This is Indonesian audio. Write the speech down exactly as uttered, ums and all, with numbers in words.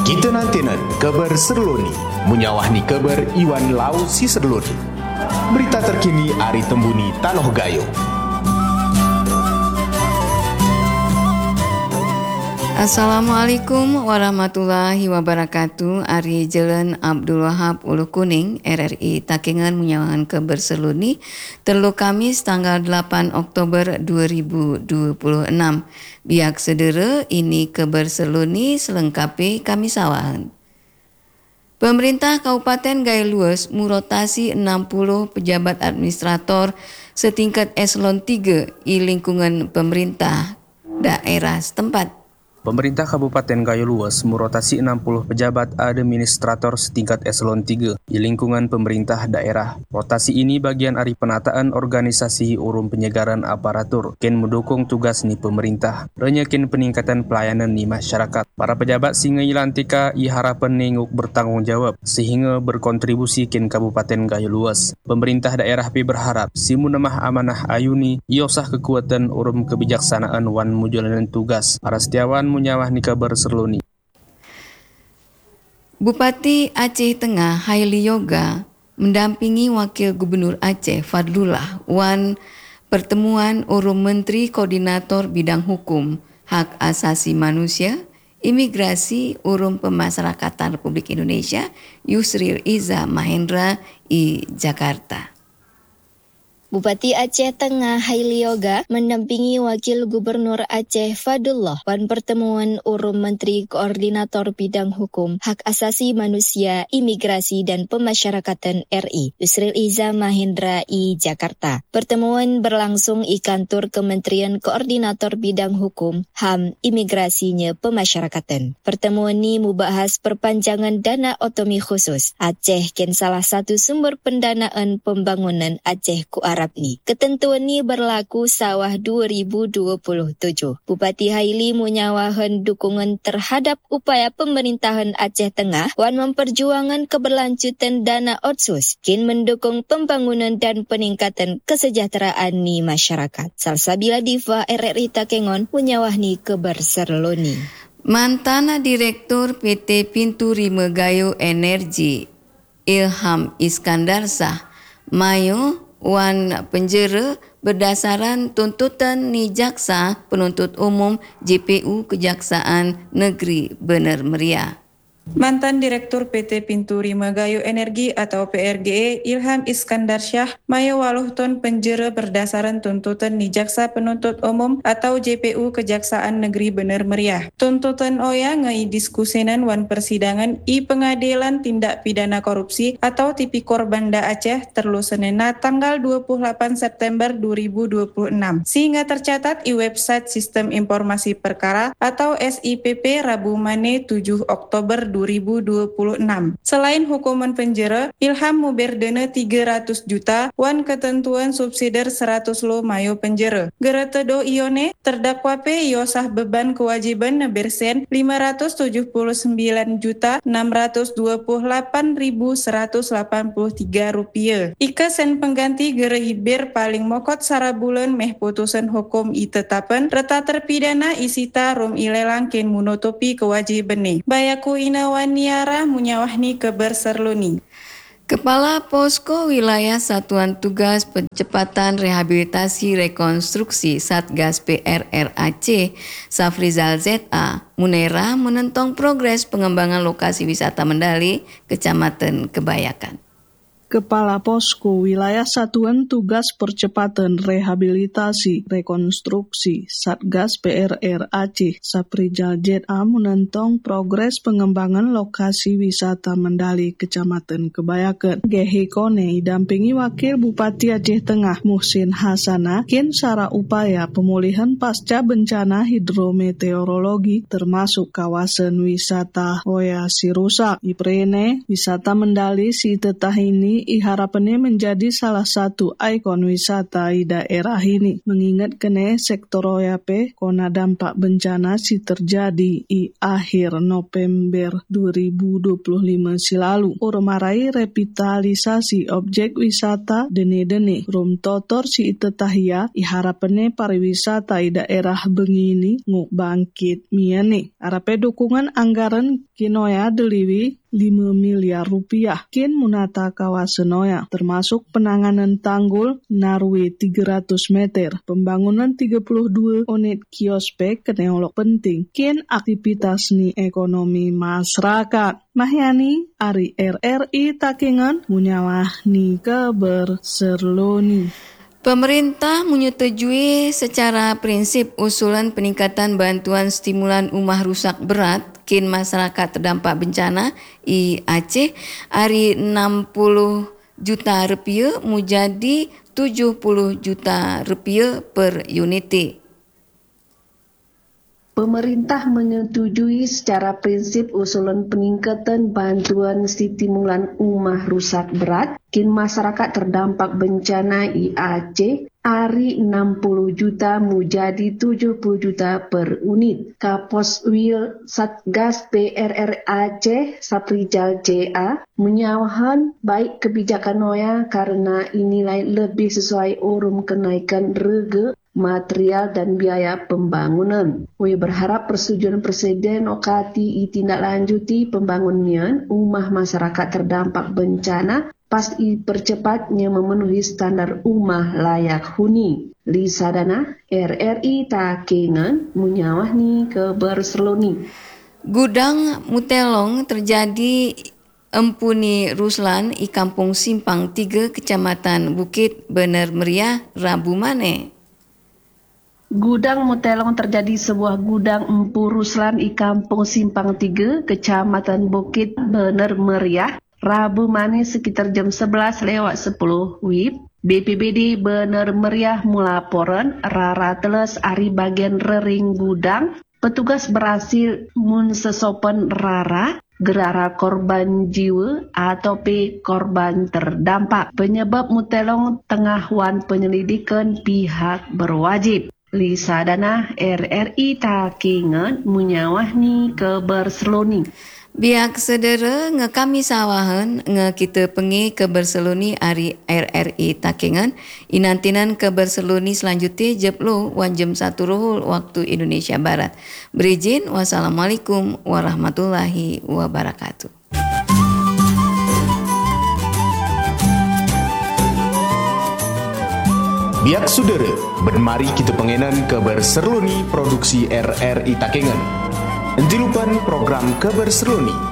Kita nantinan kabar serloni, munyawahni kabar Iwan Lau si serloni. Berita terkini Ari Tembuni Tanoh Gayo. Assalamualaikum warahmatullahi wabarakatuh. Ari Jalan Abdul Wahab Ulu Kuning R R I Takengan menyawangan kabar serluni terlu Kamis tanggal delapan Oktober dua ribu dua puluh enam. Biak sedera ini kabar serluni selengkapi kami sawahan. Pemerintah Kabupaten Gayo Luas merotasi enam puluh pejabat administrator setingkat eselon tiga di lingkungan pemerintah daerah setempat. Pemerintah Kabupaten Gayo Luas merotasi enam puluh pejabat administrator setingkat eselon tiga di lingkungan pemerintah daerah. Rotasi ini bagian dari penataan organisasi urum penyegaran aparatur ken mendukung tugas ni pemerintah. Renyakin peningkatan pelayanan ni masyarakat. Para pejabat singa ilantika i harapan nenguk bertanggung jawab sehingga berkontribusi ken Kabupaten Gayo Luas. Pemerintah daerah pi berharap si munamah amanah ayuni iosah kekuatan urum kebijaksanaan wan mujalanan tugas. Para setiawan munyawah ni kabar serluni. Bupati Aceh Tengah Haili Yoga mendampingi Wakil Gubernur Aceh Fadlullah wan pertemuan urum Menteri Koordinator Bidang Hukum, Hak Asasi Manusia, Imigrasi, Urum Pemasyarakatan Republik Indonesia Yusril Iza Mahendra i Jakarta. Bupati Aceh Tengah Haili Yoga mendampingi Wakil Gubernur Aceh Fadlullah wan pertemuan urum Menteri Koordinator Bidang Hukum, Hak Asasi Manusia, Imigrasi dan Pemasyarakatan R I Yusril Iza Mahendra i Jakarta. Pertemuan berlangsung di kantor Kementerian Koordinator Bidang Hukum, H A M, Imigrasinya Pemasyarakatan. Pertemuan ini membahas perpanjangan dana otonomi khusus Aceh ken salah satu sumber pendanaan pembangunan Aceh ku Arab ni. Ketentuan ni berlaku sawah dua ribu dua puluh tujuh. Bupati Haili menyawahan dukungan terhadap upaya pemerintahan Aceh Tengah wan memperjuangkan keberlanjutan dana otsus kin mendukung pembangunan dan peningkatan kesejahteraan ni masyarakat. Salsabila Diva R R I Takengon menyawahni kabar serloni. Mantan Direktur P T Pintu Rima Gayo Energi Ilham Iskandar Shah mayo wan penjara berdasarkan tuntutan ni jaksa penuntut umum J P U Kejaksaan Negeri Bener Meriah. Mantan Direktur P T Pintu Rima Gayo Energi atau P R G E Ilham Iskandar Shah mayo waluh ton penjara berdasarkan tuntutan ni jaksa penuntut umum atau J P U Kejaksaan Negeri Bener Meriah. Tuntutan oya ngai diskusinan wan persidangan i Pengadilan Tindak Pidana Korupsi atau Tipikor Banda Aceh terlu Senena tanggal dua puluh delapan September dua ribu dua puluh enam. Sehingga tercatat i website Sistem Informasi Perkara atau S I P P Rabu Mane tujuh Oktober dua ribu dua puluh enam. Selain hukuman penjara, Ilham muberdana tiga ratus juta wan ketentuan subsidiar seratus lo mayo penjara. Geretedo ione terdakwa P iosah beban kewajiban nebersen lima ratus tujuh puluh sembilan juta enam ratus dua puluh delapan ribu seratus delapan puluh tiga rupiah. Ika sen pengganti gere hibir paling mokot sarabulan meh putusan hukum i tetapan reta terpidana isita rum ilelang ken menutupi kewajiban bayaku ina Waniara munyawahni kabar serluni. Kepala Posko Wilayah Satuan Tugas Percepatan Rehabilitasi Rekonstruksi Satgas P R R Aceh Safrizal Z A Munera menentang progres pengembangan lokasi wisata Mendali, Kecamatan Kebayakan. Kepala Posko Wilayah Satuan Tugas Percepatan Rehabilitasi Rekonstruksi Satgas P R R Aceh Safrizal Z A menentang progres pengembangan lokasi wisata Mendali Kecamatan Kebayakan. Gehikone dampingi Wakil Bupati Aceh Tengah Muhsin Hasana kin sara upaya pemulihan pasca bencana hidrometeorologi termasuk kawasan wisata Hoya Sirusak. Iprene wisata Mendali si tetah ini ini iharapannya menjadi salah satu ikon wisata di daerah ini. Mengingat kene sektor oyape kona dampak bencana si terjadi di akhir November dua ribu dua puluh lima silalu. Urmarai revitalisasi objek wisata dene-dene rum totor si itetahia iharapannya pariwisata di daerah Bengini nguk bangkit miane. Arape dukungan anggaran kinoya deliwi lima miliar rupiah kin munata kawasenoya, termasuk penanganan tanggul narwe tiga ratus meter, pembangunan tiga puluh dua unit kiospek keneolok penting, kin aktivitas ni ekonomi masyarakat. Mahyani Ari R R I Takengon munyawah ni kabar serloni. Pemerintah menyetujui secara prinsip usulan peningkatan bantuan stimulan umah rusak berat kin masyarakat terdampak bencana di Aceh ari enam puluh juta rupiah menjadi tujuh puluh juta rupiah per uniti. Pemerintah menyetujui secara prinsip usulan peningkatan bantuan stimulan umah rusak berat kin masyarakat terdampak bencana di Aceh ari enam puluh juta menjadi tujuh puluh juta per unit. Kaposwil Satgas P R R Aceh Saprijal J A menyawahan baik kebijakan noya karena inilai lebih sesuai urum kenaikan rega material dan biaya pembangunan. We berharap persetujuan Presiden okati itindaklanjuti pembangunan umah masyarakat terdampak bencana pasti percepatnya memenuhi standar umah layak huni. Lisa Dana, R R I Takengon, munyawahni ke Berseloni. Gudang Mutelong terjadi Empuni Ruslan i Kampung Simpang tiga, Kecamatan Bukit Bener Meriah, Rabu Mane. Gudang Mutelong terjadi sebuah gudang Empu Ruslan di Kampung Simpang tiga, Kecamatan Bukit Bener Meriah, Rabu Mane sekitar jam sebelas lewat sepuluh W I B. B P B D Bener Meriah melaporan rara teles ari bagian rering gudang. Petugas berhasil mensesopan rara gerara korban jiwa atau P korban terdampak. Penyebab Mutelong tengah wan penyelidikan pihak berwajib. Lisa Dana, R R I Takengon, munyawahni ke Berseloni. Biak sedera ngekami sawahan nge kita pengi ke Berseloni ari R R I Takengon. Inantinan ke Berseloni selanjutnya jeplo wan jam satu rohul waktu Indonesia Barat. Berizin, wassalamualaikum warahmatullahi wabarakatuh. Biak saudara, bermari kita pengenan kabar Serloni produksi R R I Takengon. Jangan lupa program kabar Serloni